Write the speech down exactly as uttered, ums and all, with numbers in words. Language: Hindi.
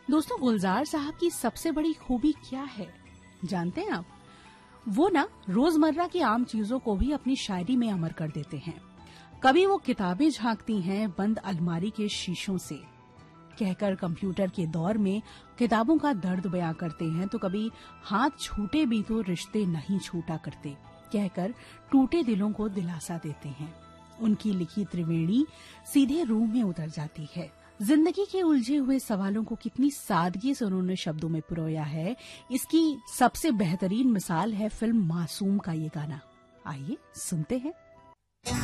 दोस्तों, गुलजार साहब की सबसे बड़ी खूबी क्या है जानते हैं आप? वो ना रोजमर्रा की आम चीजों को भी अपनी शायरी में अमर कर देते हैं। कभी वो किताबें झांकती हैं बंद अलमारी के शीशों से, कहकर कंप्यूटर के दौर में किताबों का दर्द बयां करते हैं, तो कभी हाथ छूटे भी तो रिश्ते नहीं छूटा करते, कहकर टूटे दिलों को दिलासा देते हैं। उनकी लिखी त्रिवेणी सीधे रूह में उतर जाती है। जिंदगी के उलझे हुए सवालों को कितनी सादगी से उन्होंने शब्दों में पिरोया है, इसकी सबसे बेहतरीन मिसाल है फिल्म मासूम का ये गाना। आइए सुनते हैं।